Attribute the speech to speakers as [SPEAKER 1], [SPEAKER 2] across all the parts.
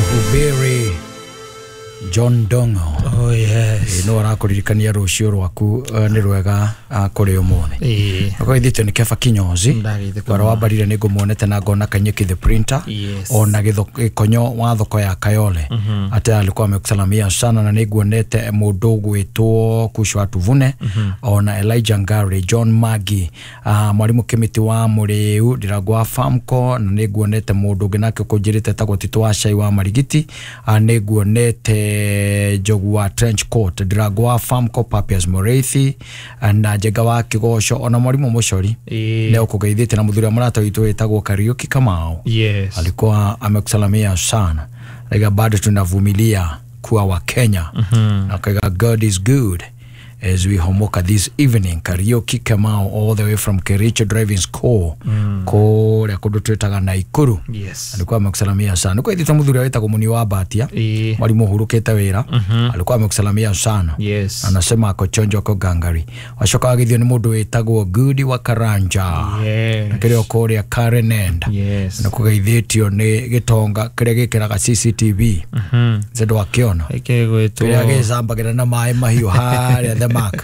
[SPEAKER 1] Ubiri John Dongo.
[SPEAKER 2] Oh yes.
[SPEAKER 1] No arakuririkania rucio rwaku ni rwega kuri umuthi. Ko ithite ni Kefa Kinyozi. Wara wabarire ni ngumuonete na ngona Kanyeki the printer. Ona gikonyo wa thoko ya Kayole. Ate alikuwa amekusalamia sana na niguonete mundu gwitwo Kushwa Tuvune. Ona Elijah Ngari, John Magi, mwalimu Kimiti wa Muriu Ndiragwa Famco, na niguonete mundu ginake kujirite tagotitwa wa Shai wa Marigiti. Niguonete Jogu wa Trench Coat, Ndiragwa Famco, Papias Moreithi, na Jega wa Kigosho, ona mwalimu Mushori. Leo kugeithite na muthuri wa murata witu wetagwo Kariuki Kamau.
[SPEAKER 2] Yes.
[SPEAKER 1] Alikuwa amekusalamia sana. Like bado tunavumilia kuwa wa Kenya. Na kaga God is good as we homoka this evening. Kariuki Kamau all the way from Kericho Driving School. Ko ya kudutwetaga Naikuru.
[SPEAKER 2] Yes.
[SPEAKER 1] Alikuwa amekusalamia sana. Kwa hivyo muthuri wetagwo Muni wa Batia. Mwalimu hurukete wira. Alikuwa amekusalamia sana.
[SPEAKER 2] Yes.
[SPEAKER 1] Anasema ako chonjo ako gangari. Washoka wagithio ni mundu wetagwo Gudi wa Karanja.
[SPEAKER 2] Yes.
[SPEAKER 1] Kirio koria Karenenda.
[SPEAKER 2] Yes.
[SPEAKER 1] Na kugeithitio ni gitonga kiria gikiraga CCTV. Zedo wakiona.
[SPEAKER 2] Ekegwetu.
[SPEAKER 1] Kiria gizambagira na mai mahiu haria the mark.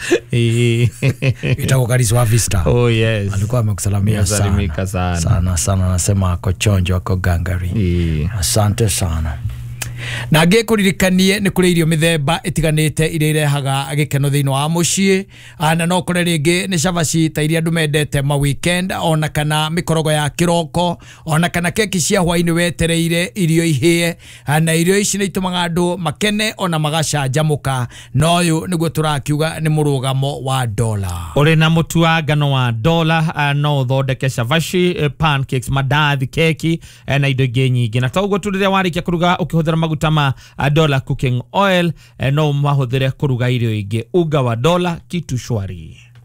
[SPEAKER 1] Itako Karis wa Vista.
[SPEAKER 2] Oh yes.
[SPEAKER 1] Alikuwa amekusalamia sana. Sana anasema ako chonjo ako gangari. Asante sana. Na ngekuririkanie ni kuri irio mithemba itiganite iria irehaga gikeno thiini wa mucii, na no kore ringi ni cabaci ta iria andu mendete ma weekend, ona kana mikorogo ya kiroko, ona kana keki cia hwaini wetereire irio ihie, na irio ici ni itumaga andu makene ona magacanjamuka. No uyu niguo turakiuga ni murugamo wa dollar.
[SPEAKER 2] Ore na mutu wa ngano wa dollar, no thondeke cabaci, pancakes, madathi, keki na indo ingĩ nyingĩ. Na toguo tu rĩrĩa warikia kuruga ukihuthira maguta ma dollar cooking oil, no mahũthĩre kuruga irio ingĩ. Unga wa dollar, kitu shwari.